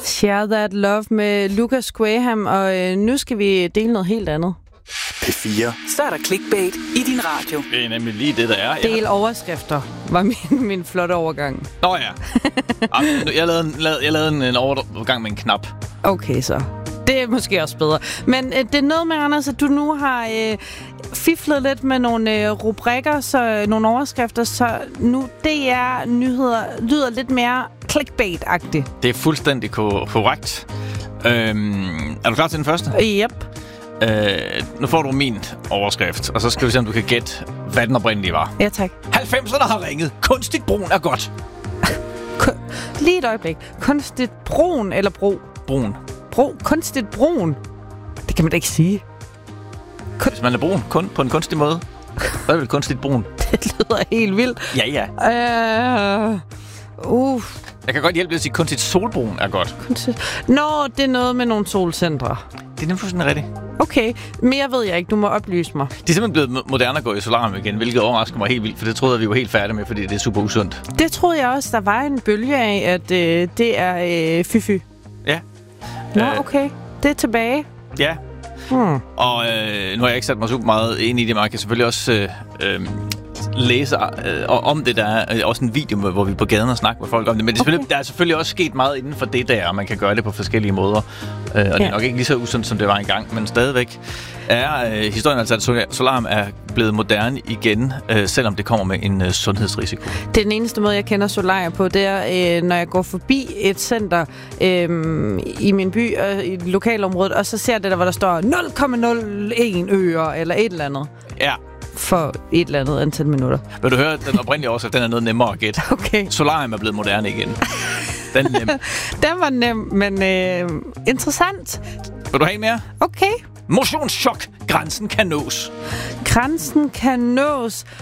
Share That Love med Lucas Graham, og nu skal vi dele noget helt andet. P4. Så er der clickbait i din radio. Det er nemlig lige det, der er. Del overskrifter var min flotte overgang. Nå ja. Jeg lavede en overgang med en knap. Okay, så. Det er måske også bedre. Men det er noget med, Anders, at du nu har fiflet lidt med nogle rubrikker, så nogle overskrifter, så nu DR-nyheder lyder lidt mere clickbait-agtigt. Det er fuldstændig korrekt. Er du klar til den første? Yep. Nu får du min overskrift, og så skal vi se, om du kan gætte, hvad den oprindelige var. Ja, tak. 90'erne har ringet. Kunstigt brun er godt. Lige et øjeblik. Kunstigt brun eller bro? Brun. Kunstigt brun? Det kan man da ikke sige. Hvis man er brun, kun på en kunstig måde, så er det kunstigt brun. Det lyder helt vildt. Ja. Jeg kan godt hjælpe dig at sige, at kunstigt solbrun er godt. Nå, det er noget med nogle solcentre. Det er nemlig fuldstændig rigtigt. Okay, mere ved jeg ikke. Du må oplyse mig. Det er simpelthen blevet moderne at gå i solarium igen, hvilket overrasker mig helt vildt, for det troede jeg, vi var helt færdige med, fordi det er super usundt. Det troede jeg også, der var en bølge af, at det er fy-fy. Ja. Nå, okay. Det er tilbage. Ja. Og nu har jeg ikke sat mig super meget ind i det, men jeg kan selvfølgelig også læse om det. Der er også en video, hvor vi er på gaden og snakker med folk om det. Men der er selvfølgelig også sket meget inden for det der, og man kan gøre det på forskellige måder. Og det er nok ikke lige så usundt, som det var engang, men stadigvæk er historien altså, at solarium er blevet moderne igen, selvom det kommer med en sundhedsrisiko. Det er den eneste måde, jeg kender solarier på, det er, når jeg går forbi et center i min by, i lokalområdet, og så ser jeg det der, hvor der står 0,01 øre, eller et eller andet. Ja. For et eller andet antal minutter. Vil du høre, den oprindelige overskrift, den er noget nemmere at gætte. Okay. Solarium er blevet moderne igen. Den er nem. Den var nem, men interessant. Vil du have en mere? Okay. Motionschok. Grænsen kan nås. Grænsen kan nås.